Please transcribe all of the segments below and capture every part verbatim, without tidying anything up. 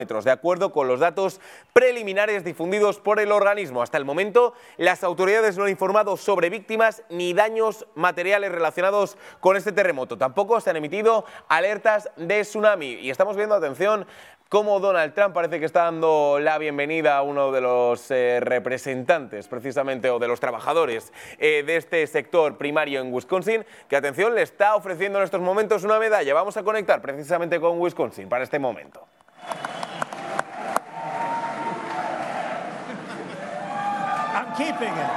De acuerdo con los datos preliminares difundidos por el organismo, hasta el momento las autoridades no han informado sobre víctimas ni daños materiales relacionados con este terremoto. Tampoco se han emitido alertas de tsunami. Y estamos viendo, atención, cómo Donald Trump parece que está dando la bienvenida a uno de los eh, representantes, precisamente, o de los trabajadores eh, de este sector primario en Wisconsin, que, atención, le está ofreciendo en estos momentos una medalla. Vamos a conectar precisamente con Wisconsin para este momento. I'm keeping it.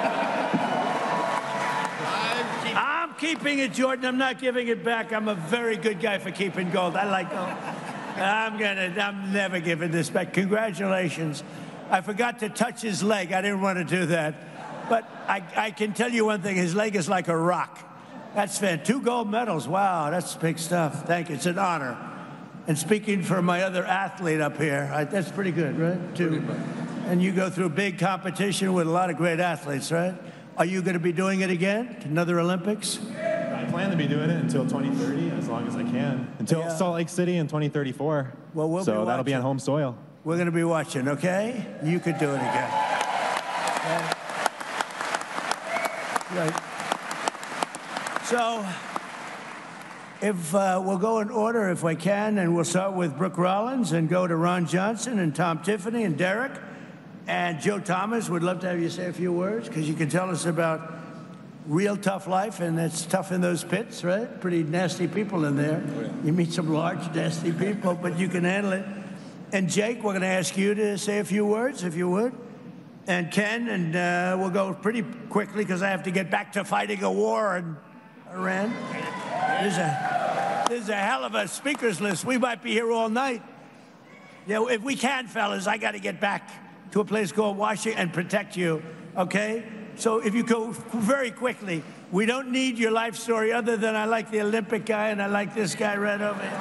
I'm keeping it, Jordan. I'm not giving it back. I'm a very good guy for keeping gold. I like gold. I'm gonna, I'm never giving this back. Congratulations. I forgot to touch his leg. I didn't want to do that. But I, I can tell you one thing. His leg is like a rock. That's fair. Two gold medals. Wow, that's big stuff. Thank you. It's an honor. And speaking for my other athlete up here, I, that's pretty good, right? Two. And you go through big competition with a lot of great athletes, right? Are you going to be doing it again? Another Olympics? I plan to be doing it until twenty thirty, as long as I can. Until yeah. Salt Lake City in twenty thirty-four. Well, we'll so be that'll be on home soil. We're going to be watching, okay? You could do it again. Okay? Right. So, if uh, we'll go in order if we can, and we'll start with Brooke Rollins and go to Ron Johnson and Tom Tiffany and Derek. And Joe Thomas, would love to have you say a few words, because you can tell us about real tough life, and it's tough in those pits, right? Pretty nasty people in there. Oh, yeah. You meet some large, nasty people, but you can handle it. And Jake, we're going to ask you to say a few words, if you would. And Ken, and uh, we'll go pretty quickly, because I have to get back to fighting a war in Iran. There's a, there's a hell of a speakers list. We might be here all night. You know, if we can, fellas, I got to get back to a place called Washington and protect you, okay? So if you go very quickly, we don't need your life story other than I like the Olympic guy and I like this guy right over here.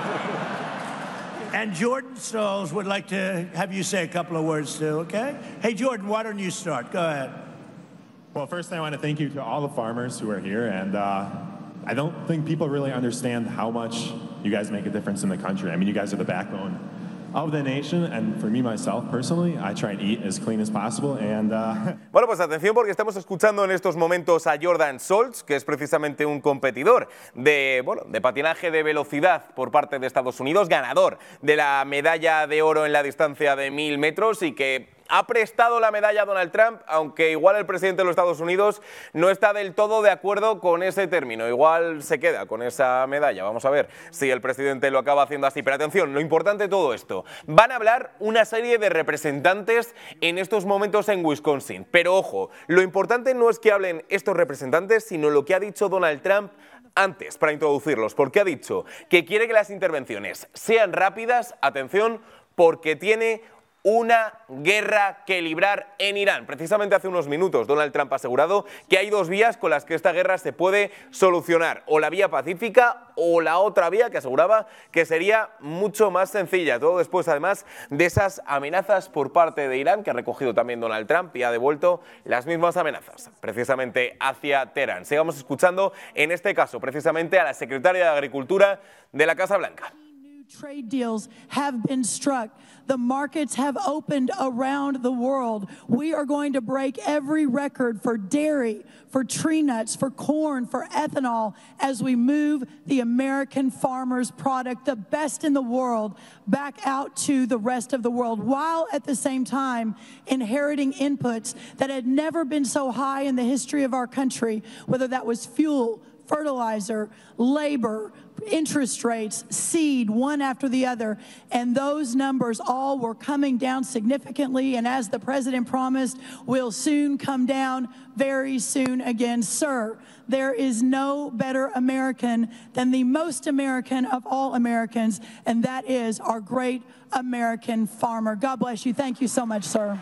And Jordan Stolz would like to have you say a couple of words too, okay? Hey, Jordan, why don't you start? Go ahead. Well, first I want to thank you to all the farmers who are here, and uh, I don't think people really understand how much you guys make a difference in the country. I mean, you guys are the backbone of the nation, and for me myself personally, I try and eat as clean as possible. And uh... Bueno, pues atención, porque estamos escuchando en estos momentos a Jordan Stolz, que es precisamente un competidor de, bueno, de patinaje de velocidad por parte de Estados Unidos, ganador de la medalla de oro en la distancia de mil metros y que ha prestado la medalla a Donald Trump, aunque igual el presidente de los Estados Unidos no está del todo de acuerdo con ese término. Igual se queda con esa medalla. Vamos a ver si el presidente lo acaba haciendo así. Pero atención, lo importante de todo esto. Van a hablar una serie de representantes en estos momentos en Wisconsin. Pero ojo, lo importante no es que hablen estos representantes, sino lo que ha dicho Donald Trump antes para introducirlos. Porque ha dicho que quiere que las intervenciones sean rápidas, atención, porque tiene una guerra que librar en Irán. Precisamente hace unos minutos Donald Trump ha asegurado que hay dos vías con las que esta guerra se puede solucionar, o la vía pacífica o la otra vía que aseguraba que sería mucho más sencilla. Todo después, además, de esas amenazas por parte de Irán que ha recogido también Donald Trump y ha devuelto las mismas amenazas precisamente hacia Teherán. Sigamos escuchando en este caso precisamente a la secretaria de Agricultura de la Casa Blanca. Trade deals have been struck. The markets have opened around the world. We are going to break every record for dairy, for tree nuts, for corn, for ethanol, as we move the American farmer's product, the best in the world, back out to the rest of the world, while at the same time inheriting inputs that had never been so high in the history of our country, whether that was fuel, fertilizer, labor, interest rates, seed, one after the other, and those numbers all were coming down significantly, and as the president promised, will soon come down very soon again. Sir, there is no better American than the most American of all Americans, and that is our great American farmer. God bless you. Thank you so much, sir.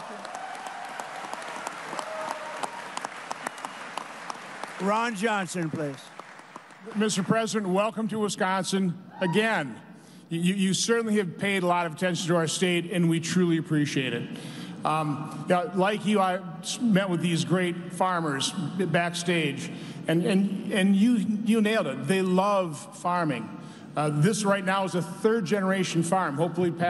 Ron Johnson, please. Mister President, welcome to Wisconsin again. You, you certainly have paid a lot of attention to our state, and we truly appreciate it. Um, you know, like you, I met with these great farmers backstage, and, and, and you, you nailed it. They love farming. Uh, this right now is a third generation farm, hopefully past